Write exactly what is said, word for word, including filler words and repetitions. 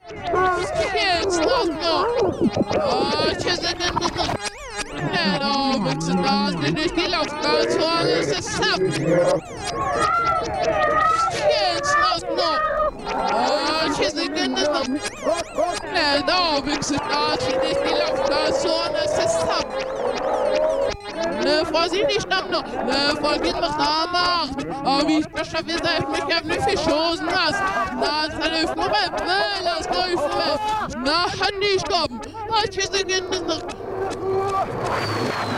Jetzt noch noch. Oh, tschüss, no, mix it down, then it's the love, that's all it's a sap. Yes, no, no. Oh, she's a good enough. No, mix it down, then it's the love, that's all it's a sap. Ne, Frau, sie nicht ab noch. Ne, Frau, geht noch da macht. Aber wie ich das schaffe, ist, ich mich hab nicht verschossen hast. Na, das hat ich nur mal, ne, lass läuft mal. Na, hat nicht kommen. Oh, tschüss, ich bin noch.